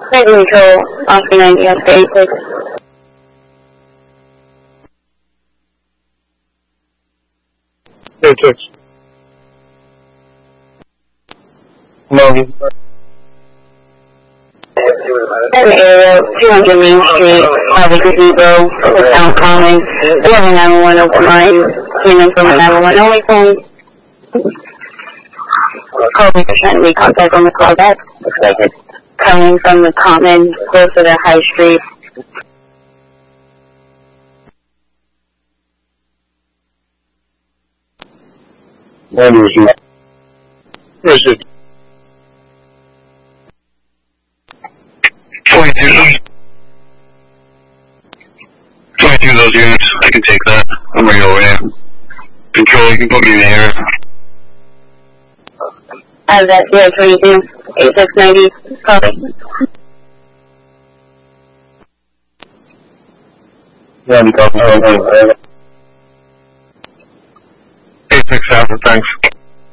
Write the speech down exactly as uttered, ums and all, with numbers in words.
Site control, Oscar ninety, Oscar eight six. eight six. No. Seven area, two hundred Main Street, Harvey Gazebo, Town Commons, eleven nine one open line, came in from a nine one one only phone. Call me percent recontact on the call back. Looks like it's coming from the Common, closer to High Street. One receive. Receive. twenty-two. twenty-two of those units. I can take that. I'm right over here. Control, you can put me in the air. I have that zero twenty-two, eight six ninety, copy. Yeah, I'm talking about eight six seven, thanks.